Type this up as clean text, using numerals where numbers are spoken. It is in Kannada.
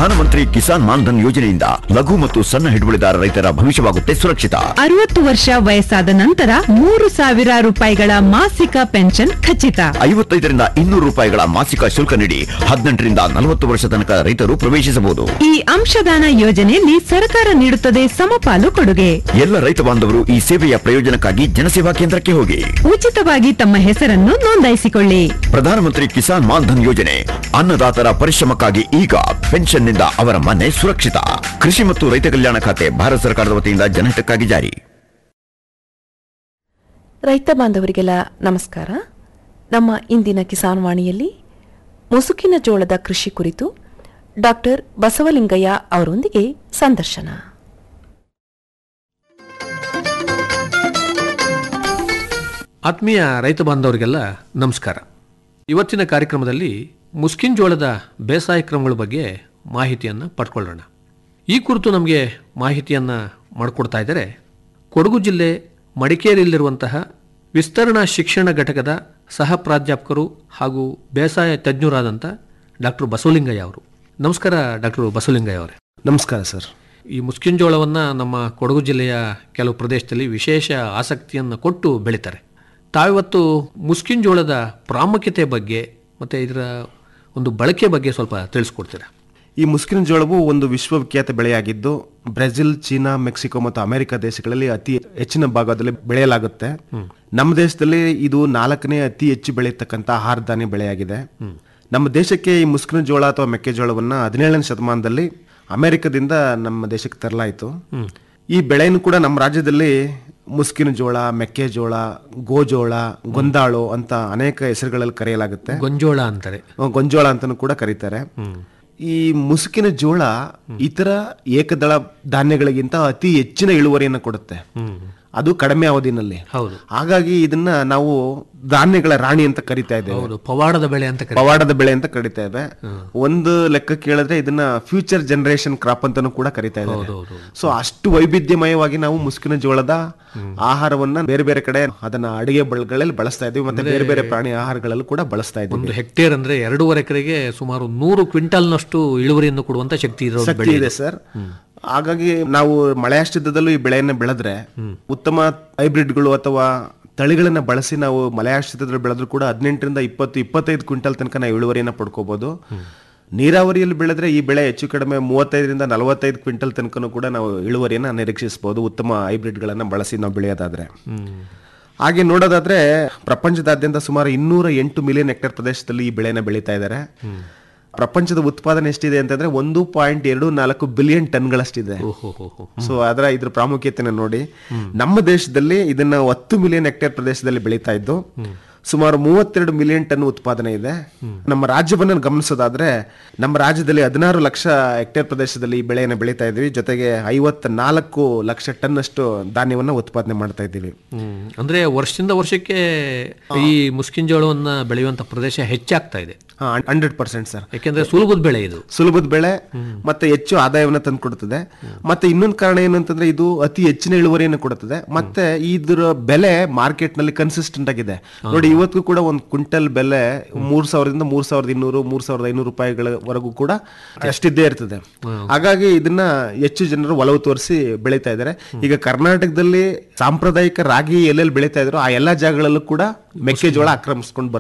ಪ್ರಧಾನಮಂತ್ರಿ ಕಿಸಾನ್ ಮಾನ್ಧನ್ ಯೋಜನೆಯಿಂದ ಲಘು ಮತ್ತು ಸಣ್ಣ ಹಿಡುವಳಿದಾರ ರೈತರ ಭವಿಷ್ಯವಾಗುತ್ತೆ ಸುರಕ್ಷಿತ. 60 ವರ್ಷ ವಯಸ್ಸಾದ ನಂತರ 3,000 ರೂಪಾಯಿಗಳ ಮಾಸಿಕ ಪೆನ್ಷನ್ ಖಚಿತ. 55ರಿಂದ 200 ರೂಪಾಯಿಗಳ ಮಾಸಿಕ ಶುಲ್ಕ ನೀಡಿ 18ರಿಂದ 40 ವರ್ಷ ತನಕ ರೈತರು ಪ್ರವೇಶಿಸಬಹುದು. ಈ ಅಂಶದಾನ ಯೋಜನೆಯಲ್ಲಿ ಸರ್ಕಾರ ನೀಡುತ್ತದೆ ಸಮಪಾಲು ಕೊಡುಗೆ. ಎಲ್ಲ ರೈತ ಬಾಂಧವರು ಈ ಸೇವೆಯ ಪ್ರಯೋಜನಕ್ಕಾಗಿ ಜನಸೇವಾ ಕೇಂದ್ರಕ್ಕೆ ಹೋಗಿ ಉಚಿತವಾಗಿ ತಮ್ಮ ಹೆಸರನ್ನು ನೋಂದಾಯಿಸಿಕೊಳ್ಳಿ. ಪ್ರಧಾನಮಂತ್ರಿ ಕಿಸಾನ್ ಮಾನ್ಧನ್ ಯೋಜನೆ ಅನ್ನದಾತರ ಪರಿಶ್ರಮಕ್ಕಾಗಿ ಈಗ ಪೆನ್ಷನ್ನಿಂದ ಅವರ ಮನೆ ಸುರಕ್ಷಿತ. ಕೃಷಿ ಮತ್ತು ರೈತ ಕಲ್ಯಾಣ ಖಾತೆ ಭಾರತ ಸರ್ಕಾರದ ವತಿಯಿಂದ ಜನಹಿತಕ್ಕಾಗಿ ಜಾರಿ. ರೈತ ಬಾಂಧವರಿಗೆಲ್ಲ ನಮಸ್ಕಾರ. ನಮ್ಮ ಇಂದಿನ ಕಿಸಾನ್ ವಾಣಿಯಲ್ಲಿ ಮುಸುಕಿನ ಜೋಳದ ಕೃಷಿ ಕುರಿತು ಡಾಕ್ಟರ್ ಬಸವಲಿಂಗಯ್ಯ ಅವರೊಂದಿಗೆ ಸಂದರ್ಶನ. ಆತ್ಮೀಯ ರೈತ ಬಾಂಧವರಿಗೆಲ್ಲ ನಮಸ್ಕಾರ. ಇವತ್ತಿನ ಕಾರ್ಯಕ್ರಮದಲ್ಲಿ ಮುಸ್ಕಿನ ಜೋಳದ ಬೇಸಾಯ ಕ್ರಮಗಳ ಬಗ್ಗೆ ಮಾಹಿತಿಯನ್ನು ಪಡ್ಕೊಳ್ಳೋಣ. ಈ ಕುರಿತು ನಮಗೆ ಮಾಹಿತಿಯನ್ನು ಮಾಡಿಕೊಡ್ತಾ ಇದ್ದಾರೆ ಕೊಡಗು ಜಿಲ್ಲೆ ಮಡಿಕೇರಿಯಲ್ಲಿರುವಂತಹ ವಿಸ್ತರಣಾ ಶಿಕ್ಷಣ ಘಟಕದ ಸಹ ಪ್ರಾಧ್ಯಾಪಕರು ಹಾಗೂ ಬೇಸಾಯ ತಜ್ಞರಾದಂಥ ಡಾಕ್ಟರ್ ಬಸವಲಿಂಗಯ್ಯ ಅವರು. ನಮಸ್ಕಾರ ಡಾಕ್ಟರ್ ಬಸವಲಿಂಗಯ್ಯ ಅವರೇ. ನಮಸ್ಕಾರ ಸರ್. ಈ ಮುಸ್ಕಿನ ಜೋಳವನ್ನು ನಮ್ಮ ಕೊಡಗು ಜಿಲ್ಲೆಯ ಕೆಲವು ಪ್ರದೇಶದಲ್ಲಿ ವಿಶೇಷ ಆಸಕ್ತಿಯನ್ನು ಕೊಟ್ಟು ಬೆಳೀತಾರೆ. ತಾವಿವತ್ತು ಮುಸ್ಕಿನ ಜೋಳದ ಪ್ರಾಮುಖ್ಯತೆ ಬಗ್ಗೆ ಮತ್ತು ಇದರ ಒಂದು ಬಳಕೆ ಬಗ್ಗೆ ಸ್ವಲ್ಪ ತಿಳಿಸ್ಕೊಡ್ತೀರಾ? ಈ ಮುಸ್ಕಿನ ಜೋಳವು ಒಂದು ವಿಶ್ವವಿಖ್ಯಾತ ಬೆಳೆಯಾಗಿದ್ದು ಬ್ರೆಜಿಲ್, ಚೀನಾ, ಮೆಕ್ಸಿಕೋ ಮತ್ತು ಅಮೆರಿಕ ದೇಶಗಳಲ್ಲಿ ಅತಿ ಹೆಚ್ಚಿನ ಭಾಗದಲ್ಲಿ ಬೆಳೆಯಲಾಗುತ್ತೆ. ನಮ್ಮ ದೇಶದಲ್ಲಿ ಇದು 4ನೇ ಅತಿ ಹೆಚ್ಚು ಬೆಳೆಯತಕ್ಕಂಥ ಆಹಾರ ಧಾನ್ಯ ಬೆಳೆಯಾಗಿದೆ. ನಮ್ಮ ದೇಶಕ್ಕೆ ಈ ಮುಸ್ಕಿನ ಜೋಳ ಅಥವಾ ಮೆಕ್ಕೆಜೋಳವನ್ನ 17ನೇ ಶತಮಾನದಲ್ಲಿ ಅಮೆರಿಕದಿಂದ ನಮ್ಮ ದೇಶಕ್ಕೆ ತರಲಾಯಿತು. ಈ ಬೆಳೆಯನ್ನು ಕೂಡ ನಮ್ಮ ರಾಜ್ಯದಲ್ಲಿ ಮುಸ್ಕಿನ ಜೋಳ, ಮೆಕ್ಕೆಜೋಳ, ಗೋಜೋಳ, ಗೊಂದಾಳು ಅಂತ ಅನೇಕ ಹೆಸರುಗಳಲ್ಲಿ ಕರೆಯಲಾಗುತ್ತೆ. ಗೊಂಜೋಳ ಅಂತಾರೆ, ಗೊಂಜೋಳ ಅಂತಾನೂ ಕೂಡ ಕರೀತಾರೆ. ಈ ಮುಸುಕಿನ ಜೋಳ ಇತರ ಏಕದಳ ಧಾನ್ಯಗಳಿಗಿಂತ ಅತಿ ಹೆಚ್ಚಿನ ಇಳುವರಿಯನ್ನು ಕೊಡುತ್ತೆ, ಅದು ಕಡಿಮೆ ಅವಧಿನಲ್ಲಿ. ಹಾಗಾಗಿ ಇದನ್ನ ನಾವು ಧಾನ್ಯಗಳ ರಾಣಿ ಅಂತ ಕರಿತಾ ಇದ್ದೇವೆ. ಪವಾಡದ ಬೆಳೆ ಅಂತ ಕರಿತಾ ಇದ್ದೇವೆ. ಒಂದು ಲೆಕ್ಕ ಕೇಳಿದ್ರೆ ಇದನ್ನ ಫ್ಯೂಚರ್ ಜನರೇಷನ್ ಕ್ರಾಪ್ ಅಂತಾನೂ ಕೂಡ ಕರಿತಾ ಇದ್ದೇವೆ. ಸೊ ಅಷ್ಟು ವೈವಿಧ್ಯಮಯವಾಗಿ ನಾವು ಮುಸುಕಿನ ಜೋಳದ ಆಹಾರವನ್ನ ಬೇರೆ ಬೇರೆ ಕಡೆ ಅದನ್ನ ಅಡಿಗೆ ಬಳಗಳಲ್ಲಿ ಬಳಸ್ತಾ ಇದ್ದೀವಿ, ಮತ್ತೆ ಬೇರೆ ಬೇರೆ ಪ್ರಾಣಿ ಆಹಾರಗಳಲ್ಲೂ ಕೂಡ ಬಳಸ್ತಾ ಇದ್ದೀವಿ. ಒಂದು ಹೆಕ್ಟೇರ್ ಅಂದ್ರೆ 2.5 ಎಕರೆಗೆ ಸುಮಾರು 100 ಕ್ವಿಂಟಲ್ನಷ್ಟು ಇಳುವರಿಯನ್ನು ಕೊಡುವಂತ ಶಕ್ತಿ ಇದೆ ಸರ್. ಹಾಗಾಗಿ ನಾವು ಮಳೆಯಾಶ್ರಿತದಲ್ಲೂ ಈ ಬೆಳೆಯನ್ನು ಬೆಳೆದ್ರೆ ಉತ್ತಮ ಹೈಬ್ರಿಡ್ಗಳು ಅಥವಾ ತಳಿಗಳನ್ನ ಬಳಸಿ ನಾವು ಮಳೆಯಾಶ್ರಿತದಲ್ಲಿ ಬೆಳೆದ್ರು ಕೂಡ 18ರಿಂದ 20-25 ಕ್ವಿಂಟಲ್ ತನಕ ನಾವು ಇಳುವರಿಯನ್ನು ಪಡ್ಕೋಬಹುದು. ನೀರಾವರಿಯಲ್ಲಿ ಬೆಳೆದ್ರೆ ಈ ಬೆಳೆ ಹೆಚ್ಚು ಕಡಿಮೆ 35ರಿಂದ 45 ಕ್ವಿಂಟಲ್ ತನಕನೂ ಕೂಡ ನಾವು ಇಳುವರಿಯನ್ನು ನಿರೀಕ್ಷಿಸಬಹುದು, ಉತ್ತಮ ಹೈಬ್ರಿಡ್ಗಳನ್ನ ಬಳಸಿ ನಾವು ಬೆಳೆಯೋದಾದ್ರೆ. ಹಾಗೆ ನೋಡೋದಾದ್ರೆ ಪ್ರಪಂಚದಾದ್ಯಂತ ಸುಮಾರು 208 ಮಿಲಿಯನ್ ಹೆಕ್ಟೇರ್ ಪ್ರದೇಶದಲ್ಲಿ ಈ ಬೆಳೆನ ಬೆಳೀತಾ ಇದ್ದಾರೆ. ಪ್ರಪಂಚದ ಉತ್ಪಾದನೆ ಎಷ್ಟಿದೆ ಅಂತಂದ್ರೆ 1.24 ಬಿಲಿಯನ್ ಟನ್ಗಳಷ್ಟಿದೆ. ಸೊ ಇದ್ರ ಪ್ರಾಮುಖ್ಯತೆನ ನೋಡಿ. ನಮ್ಮ ದೇಶದಲ್ಲಿ ಇದನ್ನ 10 ಮಿಲಿಯನ್ ಹೆಕ್ಟೇರ್ ಪ್ರದೇಶದಲ್ಲಿ ಬೆಳೀತಾ ಇದ್ದು ಸುಮಾರು 32 ಮಿಲಿಯನ್ ಟನ್ ಉತ್ಪಾದನೆ ಇದೆ. ನಮ್ಮ ರಾಜ್ಯವನ್ನ ಗಮನಿಸೋದಾದ್ರೆ ನಮ್ಮ ರಾಜ್ಯದಲ್ಲಿ 16 ಲಕ್ಷ ಹೆಕ್ಟೇರ್ ಪ್ರದೇಶದಲ್ಲಿ ಈ ಬೆಳೆಯನ್ನು ಬೆಳೀತಾ ಇದ್ದೀವಿ. ಜೊತೆಗೆ 54 ಲಕ್ಷ ಟನ್ ಅಷ್ಟು ಧಾನ್ಯವನ್ನ ಉತ್ಪಾದನೆ ಮಾಡ್ತಾ ಇದ್ದೀವಿ. ಅಂದ್ರೆ ವರ್ಷದಿಂದ ವರ್ಷಕ್ಕೆ ಈ ಮುಸ್ಕಿನ ಜೋಳವನ್ನ ಬೆಳೆಯುವಂತ ಪ್ರದೇಶ ಹೆಚ್ಚಾಗ್ತಾ ಇದೆ. 100% ಸರ್. ಯಾಕೆಂದ್ರೆ ಸುಲಭದ ಬೆಳೆ, ಇದು ಸುಲಭದ ಬೆಳೆ ಮತ್ತೆ ಹೆಚ್ಚು ಆದಾಯವನ್ನ ತಂದು ಕೊಡುತ್ತದೆ. ಮತ್ತೆ ಇನ್ನೊಂದು ಕಾರಣ ಏನು ಅಂತಂದ್ರೆ ಇದು ಅತಿ ಹೆಚ್ಚಿನ ಇಳುವರಿಯನ್ನು ಕೊಡುತ್ತದೆ. ಮತ್ತೆ ಇದ್ರ ಬೆಲೆ ಮಾರ್ಕೆಟ್ ನಲ್ಲಿ ಕನ್ಸಿಸ್ಟೆಂಟ್ ಆಗಿದೆ. ನೋಡಿ, ಇವತ್ತು ಕೂಡ ಒಂದು ಕ್ವಿಂಟಲ್ ಬೆಲೆ 3,000ರಿಂದ 3,200, 3,500 ರೂಪಾಯಿಗಳವರೆಗೂ ಕೂಡ ಅಷ್ಟಿದ್ದೇ ಇರ್ತದೆ. ಹಾಗಾಗಿ ಇದನ್ನ ಹೆಚ್ಚು ಜನರು ಒಲವು ತೋರಿಸಿ ಬೆಳೀತಾ ಇದ್ದಾರೆ. ಈಗ ಕರ್ನಾಟಕದಲ್ಲಿ ಸಾಂಪ್ರದಾಯಿಕ ರಾಗಿ ಎಲ್ಲೆಲ್ಲಿ ಬೆಳೀತಾ ಇದ್ರು ಆ ಎಲ್ಲಾ ಜಾಗಗಳಲ್ಲೂ ಕೂಡ ಮೆಕ್ಕೆಜೋಳ ಆಕ್ರಮಿಸ್ಕೊಂಡು